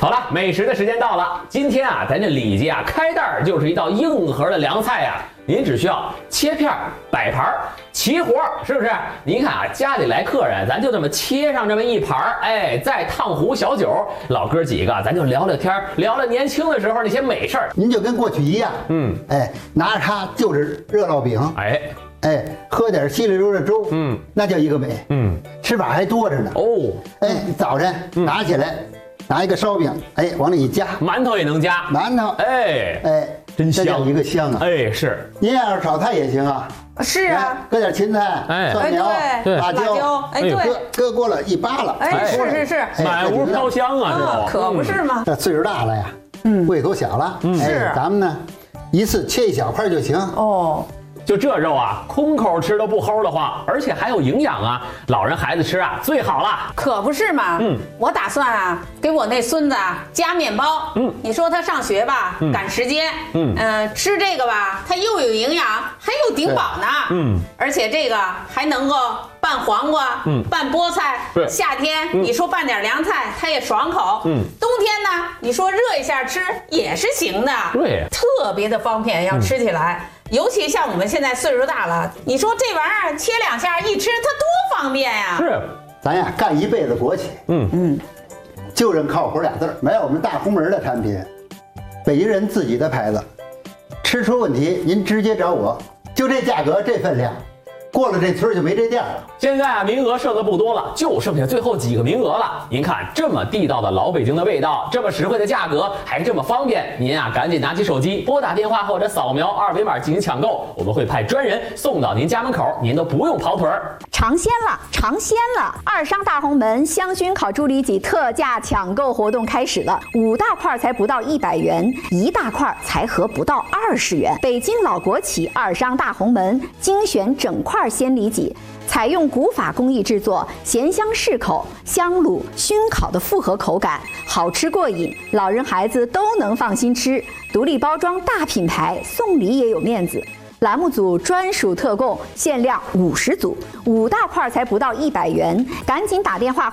好了，美食的时间到了。今天啊，咱这李家开袋就是一道硬核的凉菜呀。您只需要切片、摆盘，齐活，是不是？您看啊，家里来客人，咱就这么切上这么一盘，哎，再烫壶小酒，老哥几个咱就聊聊天，聊聊年轻的时候那些美事儿。 您就跟过去一样，拿着它就是热烙饼，喝点稀里溜的粥，那叫一个美，吃法还多着呢。 哦， 早晨拿起来，拿一个烧饼，往里一夹， 馒头也能夹， 馒头， 真香， 这叫一个香啊！ 是。 您要是炒菜也行啊。 是啊， 搁点芹菜、蒜苗、辣椒，搁锅了一扒拉， 是， 满屋飘香啊，这可不是吗？ 这岁数大了呀，胃口小了， 是咱们呢，一次切一小块就行。 哦。 就这肉啊，空口吃都不齁的慌，而且还有营养啊，老人孩子吃啊最好了。 可不是嘛，我打算啊给我那孙子啊加面包，你说他上学吧，赶时间，吃这个吧，他又有营养，还有顶饱呢，而且这个还能够拌黄瓜，拌菠菜，夏天你说拌点凉菜，它也爽口，冬天呢，你说热一下吃也是行的， 对， 特别的方便，要吃起来。尤其像我们现在岁数大了，你说这玩意儿切两下一吃，它多方便呀！ 是， 咱呀干一辈子国企，就认靠谱俩字儿，没有我们大红门的产品，北京人自己的牌子，吃出问题您直接找我，就这价格这分量。过了这村就没这店了。 现在啊，名额剩的不多了，就剩下最后几个名额了。您看，这么地道的老北京的味道，这么实惠的价格，还这么方便，您啊赶紧拿起手机，拨打电话或者扫描二维码进行抢购，我们会派专人送到您家门口，您都不用跑腿儿。 尝鲜了，尝鲜了！二商大红门香熏烤猪里脊特价抢购活动开始了，5大块才不到100元，1大块才合不到20元。北京老国企二商大红门精选整块鲜里脊，采用古法工艺制作，咸香适口，香卤熏烤的复合口感，好吃过瘾，老人孩子都能放心吃。独立包装大品牌，送礼也有面子。栏目组专属特供，限量50组，5大块才不到100元，赶紧打电话。